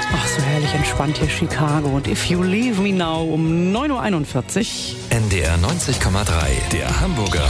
Ach, so herrlich entspannt hier Chicago. Und If You Leave Me Now um 9.41 Uhr. NDR 90,3. Der Hamburger.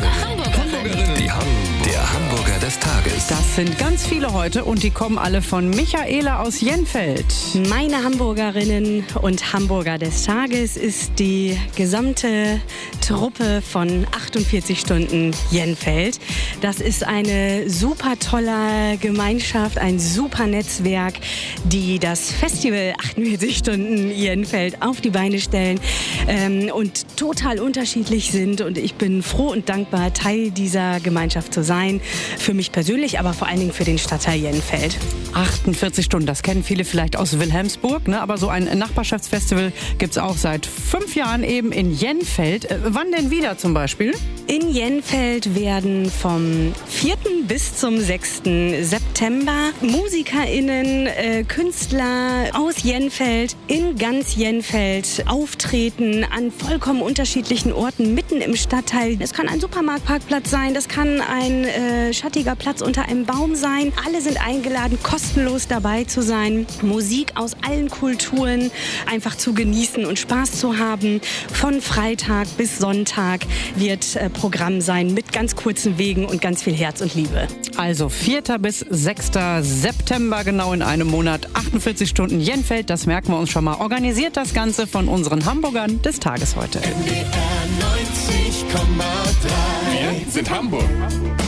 Der Hamburger des Tages. Das sind ganz viele heute und die kommen alle von Michaela aus Jenfeld. Meine Hamburgerinnen und Hamburger des Tages ist die gesamte Truppe von 48 Stunden Jenfeld. Das ist eine super tolle Gemeinschaft, ein super Netzwerk, die das Festival 48 Stunden Jenfeld auf die Beine stellen und total unterschiedlich sind. Und ich bin froh und dankbar, Teil dieser Gemeinschaft zu sein. Für mich persönlich, aber vor allen Dingen für den Stadtteil Jenfeld. 48 Stunden, das kennen viele vielleicht aus Wilhelmsburg, ne? Aber so ein Nachbarschaftsfestival gibt es auch seit 5 Jahren eben in Jenfeld. Wann denn wieder zum Beispiel? In Jenfeld werden vom 4. bis zum 6. September MusikerInnen, Künstler aus Jenfeld in ganz Jenfeld auftreten an vollkommen unterschiedlichen Orten mitten im Stadtteil. Es kann ein Supermarktparkplatz sein, das kann ein schattiger Platz unter einem Baum sein. Alle sind eingeladen, kostenlos dabei zu sein, Musik aus allen Kulturen einfach zu genießen und Spaß zu haben. Von Freitag bis Sonntag wird Programm sein mit ganz kurzen Wegen und ganz viel Herz und Liebe. Also 4. bis 6. September, genau in einem Monat, 48 Stunden Jenfeld, das merken wir uns schon mal. Organisiert das Ganze von unseren Hamburgern des Tages heute. NDR 90,3. Wir sind Hamburg.